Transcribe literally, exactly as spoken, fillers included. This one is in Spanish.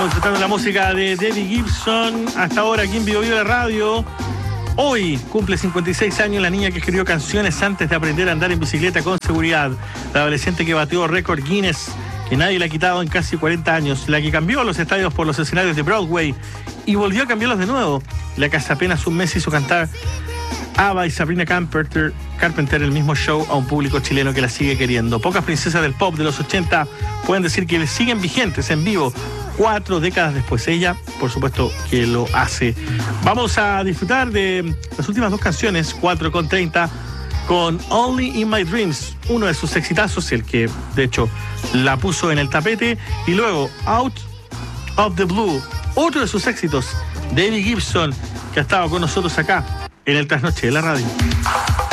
Estamos disfrutando la música de Debbie Gibson hasta ahora aquí en Vivo Vivo la Radio. Hoy cumple cincuenta y seis años la niña que escribió canciones antes de aprender a andar en bicicleta con seguridad. La adolescente que batió récord Guinness, que nadie le ha quitado en casi cuarenta años. La que cambió los estadios por los escenarios de Broadway y volvió a cambiarlos de nuevo. La que hace apenas un mes hizo cantar ABBA y Sabrina Carpenter, Carpenter el mismo show a un público chileno que la sigue queriendo. Pocas princesas del pop de los ochenta pueden decir que siguen vigentes en vivo cuatro décadas después. Ella, por supuesto, que lo hace. Vamos a disfrutar de las últimas dos canciones, cuatro con treinta, con Only in My Dreams, uno de sus exitazos, el que de hecho la puso en el tapete, y luego Out of the Blue, otro de sus éxitos, Debbie Gibson, que ha estado con nosotros acá en el Trasnoche de la Radio.